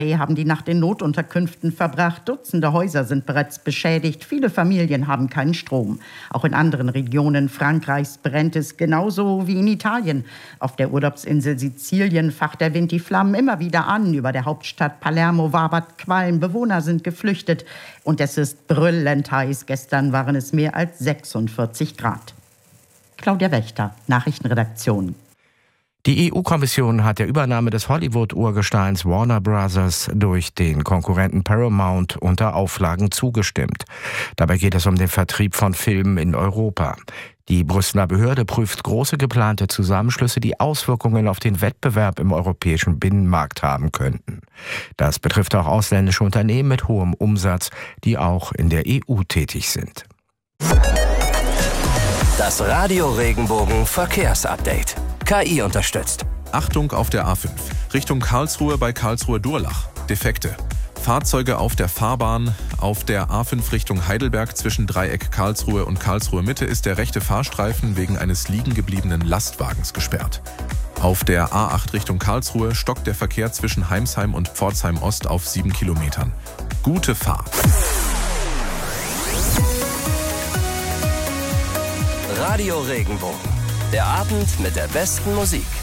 haben die Nacht in Notunterkünften verbracht. Dutzende Häuser sind bereits beschädigt. Viele Familien haben keinen Strom. Auch in anderen Regionen Frankreichs brennt es genauso wie in Italien. Auf der Urlaubsinsel Sizilien facht der Wind die Flammen immer wieder an. Über der Hauptstadt Palermo wabert Qualm. Bewohner sind geflüchtet. Und es ist brüllend heiß. Gestern waren es mehr als 46 Grad. Claudia Wächter, Nachrichtenredaktion. Die EU-Kommission hat der Übernahme des Hollywood-Urgesteins Warner Bros. Durch den Konkurrenten Paramount unter Auflagen zugestimmt. Dabei geht es um den Vertrieb von Filmen in Europa. Die Brüsseler Behörde prüft große geplante Zusammenschlüsse, die Auswirkungen auf den Wettbewerb im europäischen Binnenmarkt haben könnten. Das betrifft auch ausländische Unternehmen mit hohem Umsatz, die auch in der EU tätig sind. Das Radio Regenbogen Verkehrsupdate. KI unterstützt. Achtung auf der A5. Richtung Karlsruhe bei Karlsruhe-Durlach. Defekte. Fahrzeuge auf der Fahrbahn. Auf der A5 Richtung Heidelberg zwischen Dreieck Karlsruhe und Karlsruhe Mitte ist der rechte Fahrstreifen wegen eines liegengebliebenen Lastwagens gesperrt. Auf der A8 Richtung Karlsruhe stockt der Verkehr zwischen Heimsheim und Pforzheim Ost auf 7 Kilometern. Gute Fahrt. Radio Regenbogen. Der Abend mit der besten Musik.